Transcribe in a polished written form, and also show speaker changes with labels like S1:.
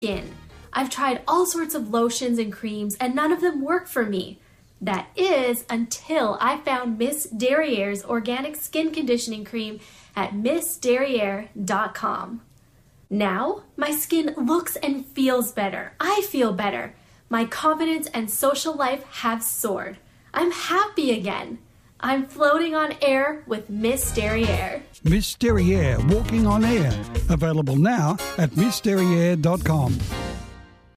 S1: skin. I've tried all sorts of lotions and creams and none of them work for me. That is until I found Miss Derriere's organic skin conditioning cream at missderriere.com. Now, my skin looks and feels better. I feel better. My confidence and social life have soared. I'm happy again. I'm floating on air with Miss Derriere.
S2: Miss Derriere, walking on air. Available now at missderriere.com.